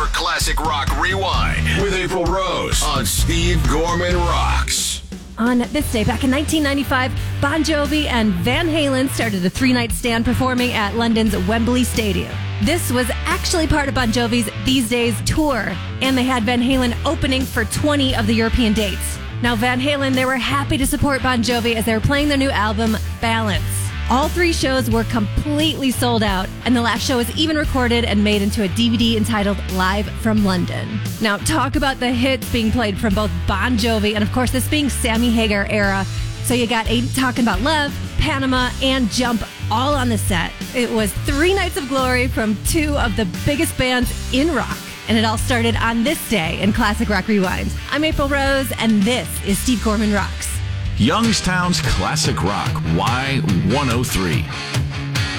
for Classic Rock Rewind with April Rose on Steve Gorman Rocks. On this day, back in 1995, Bon Jovi and Van Halen started a 3-night stand performing at London's Wembley Stadium. This was actually part of Bon Jovi's These Days tour, and they had Van Halen opening for 20 of the European dates. Now, Van Halen, they were happy to support Bon Jovi as they were playing their new album, Balance. All 3 shows were completely sold out, and the last show was even recorded and made into a DVD entitled Live from London. Now, talk about the hits being played from both Bon Jovi and, of course, this being Sammy Hagar era. So you got Ain't Talking About Love, Panama, and Jump all on the set. It was 3 nights of glory from 2 of the biggest bands in rock. And it all started on this day in Classic Rock Rewind. I'm April Rose, and this is Steve Gorman Rocks. Youngstown's Classic Rock Y103.